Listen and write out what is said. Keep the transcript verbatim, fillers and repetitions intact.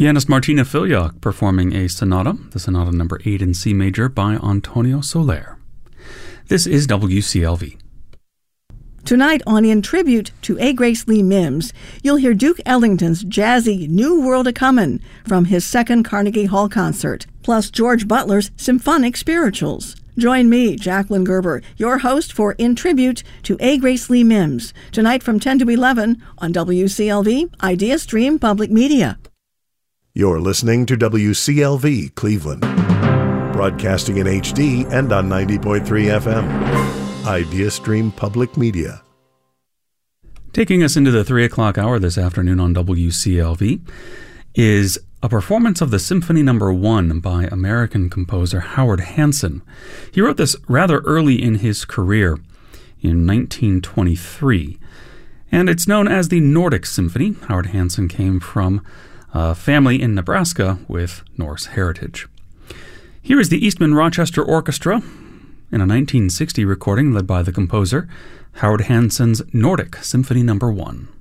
Pianist Martina Filiak performing a sonata, the Sonata number eight in C major by Antonio Soler. This is W C L V. Tonight on In Tribute to A. Grace Lee Mims, you'll hear Duke Ellington's jazzy New World A-Comin' from his second Carnegie Hall concert, plus George Butler's symphonic spirituals. Join me, Jacqueline Gerber, your host for In Tribute to A. Grace Lee Mims, tonight from ten to eleven on W C L V Idea Stream Public Media. You're listening to W C L V Cleveland, broadcasting in H D and on ninety point three F M. Idea Stream Public Media. Taking us into the three o'clock hour this afternoon on W C L V is a performance of the Symphony Number One by American composer Howard Hanson. He wrote this rather early in his career, in nineteen twenty-three, and it's known as the Nordic Symphony. Howard Hanson came from a family in Nebraska with Norse heritage. Here is the Eastman Rochester Orchestra in a nineteen sixty recording led by the composer, Howard Hanson's Nordic Symphony Number One.